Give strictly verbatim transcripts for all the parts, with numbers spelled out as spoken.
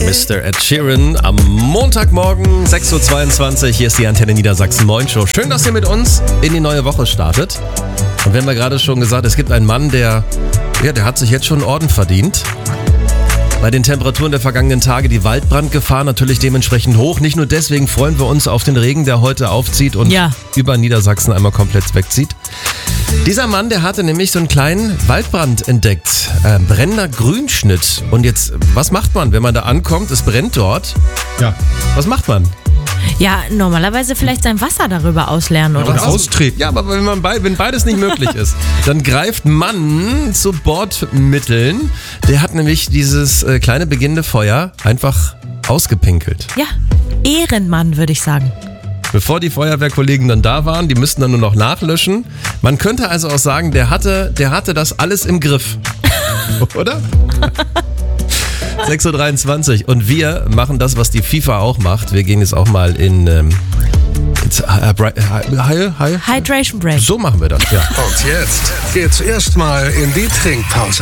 Mister Ed Sheeran am Montagmorgen, sechs Uhr zweiundzwanzig. Hier ist die Antenne Niedersachsen Moin Show. Schön, dass ihr mit uns in die neue Woche startet. Und wir haben ja gerade schon gesagt, es gibt einen Mann, der, ja, der hat sich jetzt schon einen Orden verdient. Bei den Temperaturen der vergangenen Tage die Waldbrandgefahr natürlich dementsprechend hoch. Nicht nur deswegen freuen wir uns auf den Regen, der heute aufzieht und ja. über Niedersachsen einmal komplett wegzieht. Dieser Mann, der hatte nämlich so einen kleinen Waldbrand entdeckt. Äh, brennender Grünschnitt. Und jetzt, was macht man, wenn man da ankommt? Es brennt dort. Ja. Was macht man? Ja, normalerweise vielleicht sein Wasser darüber ausleeren oder, oder so. austreten. Ja, aber wenn, man be- wenn beides nicht möglich ist, dann greift man zu Bordmitteln. Der hat nämlich dieses äh, kleine beginnende Feuer einfach ausgepinkelt. Ja, Ehrenmann, würde ich sagen. Bevor die Feuerwehrkollegen dann da waren, die müssten dann nur noch nachlöschen. Man könnte also auch sagen, der hatte, der hatte das alles im Griff. Oder? sechs Uhr dreiundzwanzig und wir machen das, was die FIFA auch macht. Wir gehen jetzt auch mal in ähm, ins, äh, Bra- äh, Hy- Hy- Hydration Break. So machen wir das, ja. Und jetzt geht's erstmal in die Trinkpause.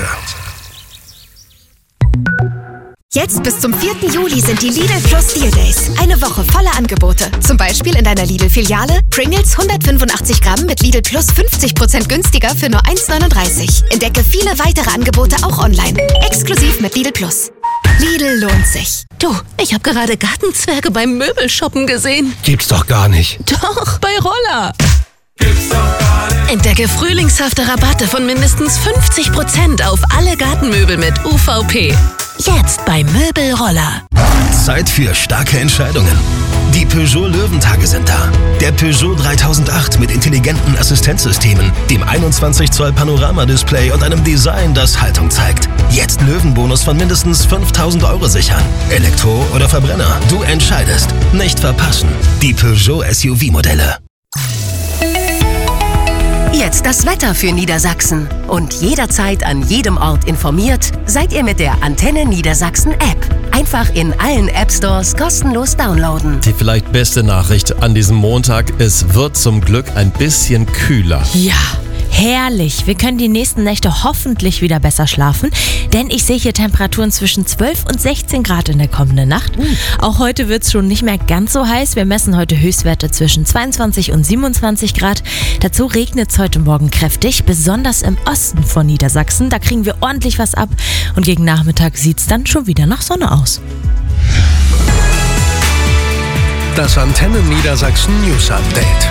Jetzt bis zum vierten Juli sind die Lidl Plus Deal Days. Eine Woche voller Angebote. Zum Beispiel in deiner Lidl-Filiale Pringles hundertfünfundachtzig Gramm mit Lidl Plus fünfzig Prozent günstiger für nur eins neununddreißig. Entdecke viele weitere Angebote auch online. Exklusiv mit Lidl Plus. Lidl lohnt sich. Du, ich habe gerade Gartenzwerge beim Möbelshoppen gesehen. Gibt's doch gar nicht. Doch, bei Roller. Gibt's doch gar nicht. Entdecke frühlingshafte Rabatte von mindestens fünfzig Prozent auf alle Gartenmöbel mit U V P. Jetzt bei Möbelroller. Zeit für starke Entscheidungen. Die Peugeot Löwentage sind da. Der Peugeot dreitausendacht mit intelligenten Assistenzsystemen, dem einundzwanzig Zoll Panoramadisplay und einem Design, das Haltung zeigt. Jetzt Löwenbonus von mindestens fünftausend Euro sichern. Elektro oder Verbrenner, du entscheidest. Nicht verpassen. Die Peugeot S U V-Modelle. Jetzt das Wetter für Niedersachsen. Und jederzeit an jedem Ort informiert, seid ihr mit der Antenne Niedersachsen App. Einfach in allen App Stores kostenlos downloaden. Die vielleicht beste Nachricht an diesem Montag, es wird zum Glück ein bisschen kühler. Ja, herrlich. Wir können die nächsten Nächte hoffentlich wieder besser schlafen, denn ich sehe hier Temperaturen zwischen zwölf und sechzehn Grad in der kommenden Nacht. Mhm. Auch heute wird es schon nicht mehr ganz so heiß. Wir messen heute Höchstwerte zwischen zweiundzwanzig und siebenundzwanzig Grad. Dazu regnet es heute Morgen kräftig, besonders im Osten von Niedersachsen. Da kriegen wir ordentlich was ab und gegen Nachmittag sieht es dann schon wieder nach Sonne aus. Das Antenne Niedersachsen News Update.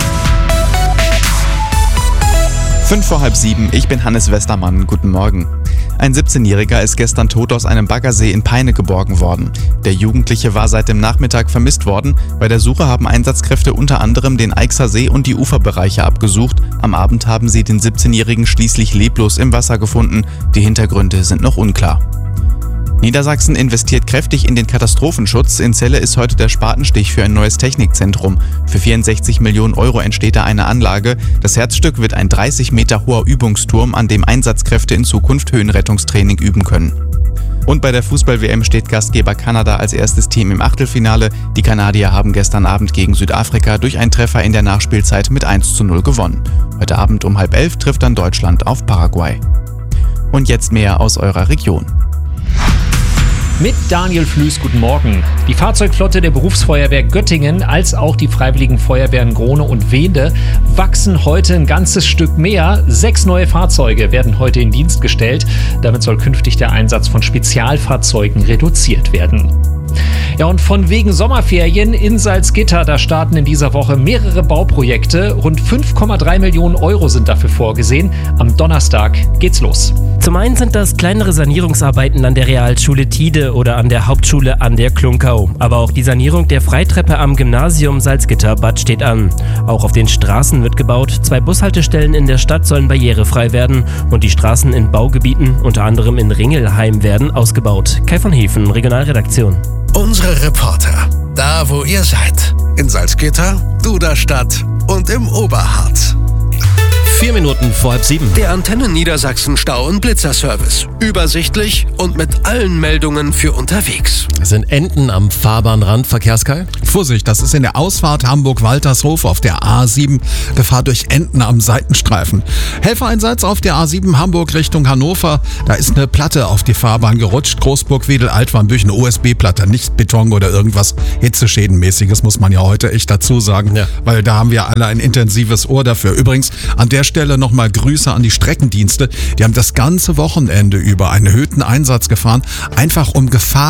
Fünf vor halb sieben, ich bin Hannes Westermann, guten Morgen. Ein siebzehnjähriger ist gestern tot aus einem Baggersee in Peine geborgen worden. Der Jugendliche war seit dem Nachmittag vermisst worden. Bei der Suche haben Einsatzkräfte unter anderem den Eichser See und die Uferbereiche abgesucht. Am Abend haben sie den siebzehnjährigen schließlich leblos im Wasser gefunden. Die Hintergründe sind noch unklar. Niedersachsen investiert kräftig in den Katastrophenschutz. In Celle ist heute der Spatenstich für ein neues Technikzentrum. Für vierundsechzig Millionen Euro entsteht da eine Anlage. Das Herzstück wird ein dreißig Meter hoher Übungsturm, an dem Einsatzkräfte in Zukunft Höhenrettungstraining üben können. Und bei der Fußball-W M steht Gastgeber Kanada als erstes Team im Achtelfinale. Die Kanadier haben gestern Abend gegen Südafrika durch einen Treffer in der Nachspielzeit mit eins zu null gewonnen. Heute Abend um halb elf trifft dann Deutschland auf Paraguay. Und jetzt mehr aus eurer Region. Mit Daniel Flüß, guten Morgen. Die Fahrzeugflotte der Berufsfeuerwehr Göttingen als auch die Freiwilligen Feuerwehren Grohne und Wende wachsen heute ein ganzes Stück mehr. Sechs neue Fahrzeuge werden heute in Dienst gestellt. Damit soll künftig der Einsatz von Spezialfahrzeugen reduziert werden. Ja, und von wegen Sommerferien in Salzgitter, da starten in dieser Woche mehrere Bauprojekte. Rund fünf Komma drei Millionen Euro sind dafür vorgesehen. Am Donnerstag geht's los. Zum einen sind das kleinere Sanierungsarbeiten an der Realschule Tide oder an der Hauptschule an der Klunkau. Aber auch die Sanierung der Freitreppe am Gymnasium Salzgitter-Bad steht an. Auch auf den Straßen wird gebaut. Zwei Bushaltestellen in der Stadt sollen barrierefrei werden. Und die Straßen in Baugebieten, unter anderem in Ringelheim, werden ausgebaut. Kai von Hefen, Regionalredaktion. Unsere Reporter, da wo ihr seid. In Salzgitter, Duderstadt und im Oberharz. Vier Minuten vor halb sieben. Der Antenne Niedersachsen Stau- und Blitzerservice. Übersichtlich und mit allen Meldungen für unterwegs. Es sind Enten am Fahrbahnrand. Verkehrskai? Vorsicht, das ist in der Ausfahrt Hamburg-Waltershof auf der A sieben. Gefahr durch Enten am Seitenstreifen. Helfereinsatz auf der A sieben Hamburg Richtung Hannover. Da ist eine Platte auf die Fahrbahn gerutscht. Großburg-Wedel-Altwarnbüch, eine U S B-Platte, nicht Beton oder irgendwas Hitzeschädenmäßiges, muss man ja heute echt dazu sagen. Ja. Weil da haben wir alle ein intensives Ohr dafür. Übrigens, an der Stelle nochmal Grüße an die Streckendienste. Die haben das ganze Wochenende über einen erhöhten Einsatz gefahren, einfach um Gefahr